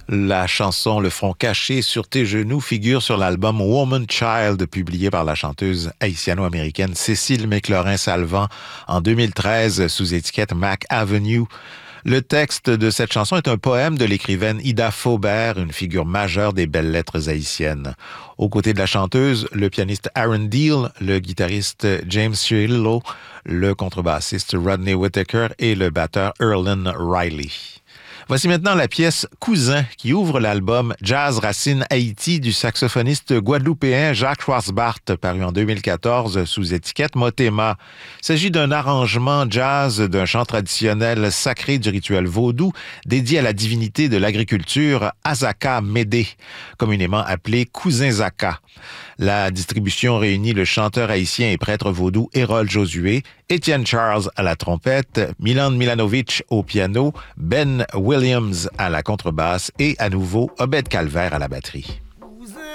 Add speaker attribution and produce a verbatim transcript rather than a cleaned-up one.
Speaker 1: La chanson Le front caché sur tes genoux figure sur l'album Woman Child, publié par la chanteuse haïtiano-américaine Cécile McLaurin-Salvant en deux mille treize sous étiquette Mac Avenue. Le texte de cette chanson est un poème de l'écrivaine Ida Faubert, une figure majeure des belles lettres haïtiennes. Aux côtés de la chanteuse, le pianiste Aaron Deal, le guitariste James Cirillo, le contrebassiste Rodney Whittaker et le batteur Erlen Riley. Voici maintenant la pièce Cousin qui ouvre l'album Jazz Racine Haïti du saxophoniste guadeloupéen Jacques Schwarzbart, paru en deux mille quatorze sous étiquette Motema. Il s'agit d'un arrangement jazz d'un chant traditionnel sacré du rituel vaudou dédié à la divinité de l'agriculture Azaka Médé, communément appelé Cousin Zaka. La distribution réunit le chanteur haïtien et prêtre vaudou Hérol Josué, Étienne Charles à la trompette, Milan Milanovic au piano, Ben Williams à la contrebasse et à nouveau Obed Calvaire à la batterie.